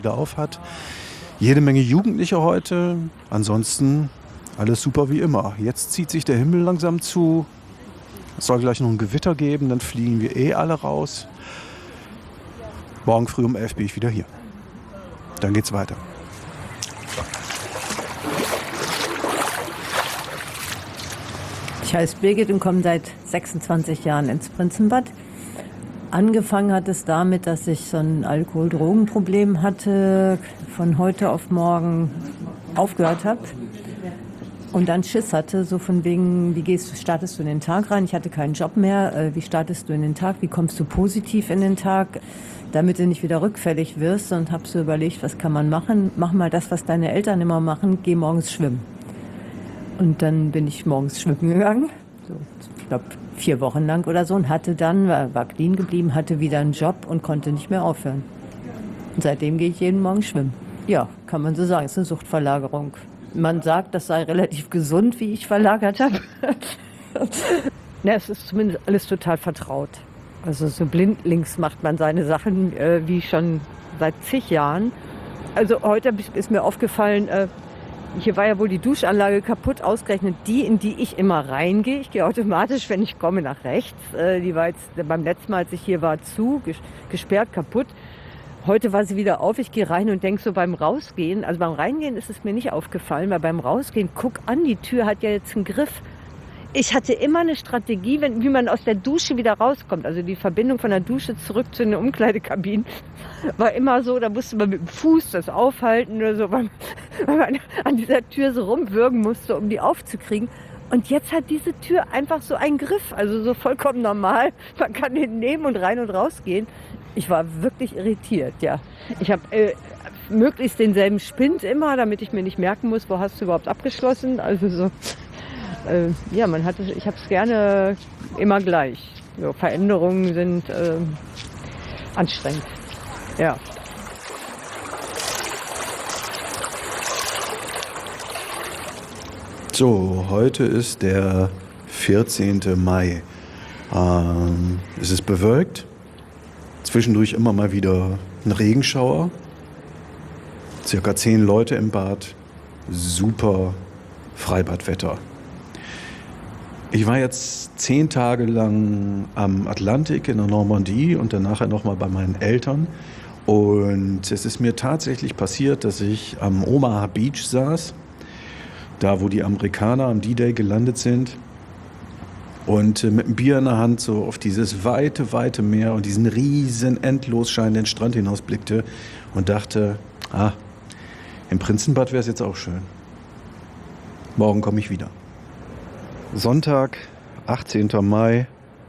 wieder auf hat. Jede Menge Jugendliche heute. Ansonsten alles super wie immer. Jetzt zieht sich der Himmel langsam zu. Es soll gleich noch ein Gewitter geben, dann fliegen wir alle raus. Morgen früh um 11 bin ich wieder hier. Dann geht's weiter. Ich heiße Birgit und komme seit 26 Jahren ins Prinzenbad. Angefangen hat es damit, dass ich so ein Alkohol-Drogen-Problem hatte, von heute auf morgen aufgehört habe und dann Schiss hatte, so von wegen, startest du in den Tag rein? Ich hatte keinen Job mehr. Wie startest du in den Tag? Wie kommst du positiv in den Tag, damit du nicht wieder rückfällig wirst? Und habe so überlegt, was kann man machen? Mach mal das, was deine Eltern immer machen, geh morgens schwimmen. Und dann bin ich morgens schwimmen gegangen, so, ich glaube 4 Wochen lang oder so, und war clean geblieben, hatte wieder einen Job und konnte nicht mehr aufhören. Und seitdem gehe ich jeden Morgen schwimmen. Ja, kann man so sagen, es ist eine Suchtverlagerung. Man sagt, das sei relativ gesund, wie ich verlagert habe. Ja, es ist zumindest alles total vertraut. Also so blindlings macht man seine Sachen, wie schon seit zig Jahren. Also heute ist mir aufgefallen, hier war ja wohl die Duschanlage kaputt, ausgerechnet die, in die ich immer reingehe. Ich gehe automatisch, wenn ich komme, nach rechts. Die war jetzt beim letzten Mal, als ich hier war, gesperrt, kaputt. Heute war sie wieder auf. Ich gehe rein und denke so beim Rausgehen, also beim Reingehen ist es mir nicht aufgefallen, weil beim Rausgehen, guck an, die Tür hat ja jetzt einen Griff. Ich hatte immer eine Strategie, wie man aus der Dusche wieder rauskommt. Also die Verbindung von der Dusche zurück zu den Umkleidekabinen war immer so, da musste man mit dem Fuß das aufhalten oder so, weil man an dieser Tür so rumwürgen musste, um die aufzukriegen. Und jetzt hat diese Tür einfach so einen Griff, also so vollkommen normal. Man kann den nehmen und rein und rausgehen. Ich war wirklich irritiert, ja. Ich habe möglichst denselben Spind immer, damit ich mir nicht merken muss, wo hast du überhaupt abgeschlossen. Also so. Ja, ich habe es gerne immer gleich. So, Veränderungen sind anstrengend. Ja. So, heute ist der 14. Mai. Es ist bewölkt. Zwischendurch immer mal wieder ein Regenschauer. Circa 10 Leute im Bad. Super Freibadwetter. Ich war jetzt 10 Tage lang am Atlantik in der Normandie und dann nachher nochmal bei meinen Eltern. Und es ist mir tatsächlich passiert, dass ich am Omaha Beach saß, da wo die Amerikaner am D-Day gelandet sind, und mit einem Bier in der Hand so auf dieses weite, weite Meer und diesen riesen, endlos scheinenden Strand hinausblickte und dachte, im Prinzenbad wäre es jetzt auch schön. Morgen komme ich wieder. Sonntag, 18. Mai,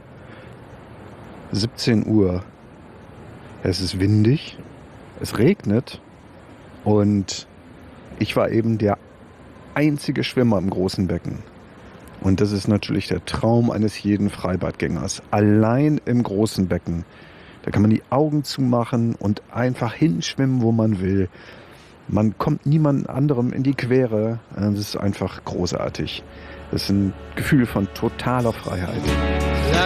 17 Uhr. Es ist windig, es regnet und ich war eben der einzige Schwimmer im großen Becken. Und das ist natürlich der Traum eines jeden Freibadgängers. Allein im großen Becken. Da kann man die Augen zumachen und einfach hinschwimmen, wo man will. Man kommt niemand anderem in die Quere. Das ist einfach großartig. Das ist ein Gefühl von totaler Freiheit.